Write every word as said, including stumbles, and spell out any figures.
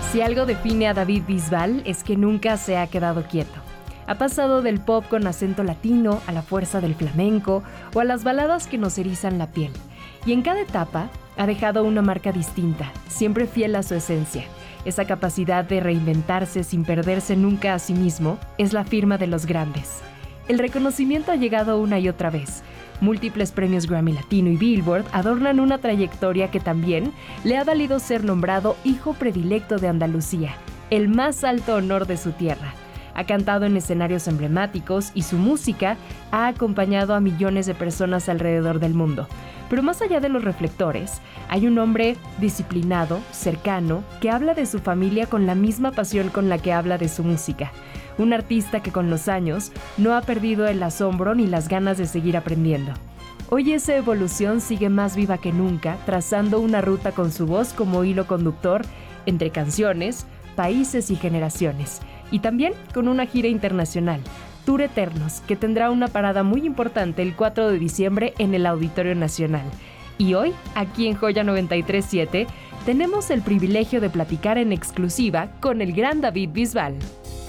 Si algo define a David Bisbal es que nunca se ha quedado quieto. Ha pasado del pop con acento latino a la fuerza del flamenco o a las baladas que nos erizan la piel. Y en cada etapa ha dejado una marca distinta, siempre fiel a su esencia. Esa capacidad de reinventarse sin perderse nunca a sí mismo es la firma de los grandes. El reconocimiento ha llegado una y otra vez. Múltiples premios Grammy Latino y Billboard adornan una trayectoria que también le ha valido ser nombrado hijo predilecto de Andalucía, el más alto honor de su tierra. Ha cantado en escenarios emblemáticos y su música ha acompañado a millones de personas alrededor del mundo. Pero más allá de los reflectores, hay un hombre disciplinado, cercano, que habla de su familia con la misma pasión con la que habla de su música. Un artista que con los años no ha perdido el asombro ni las ganas de seguir aprendiendo. Hoy esa evolución sigue más viva que nunca, trazando una ruta con su voz como hilo conductor entre canciones, países y generaciones. Y también con una gira internacional, Tour Eternos, que tendrá una parada muy importante el cuatro de diciembre en el Auditorio Nacional. Y hoy, aquí en Joya noventa y tres punto siete, tenemos el privilegio de platicar en exclusiva con el gran David Bisbal.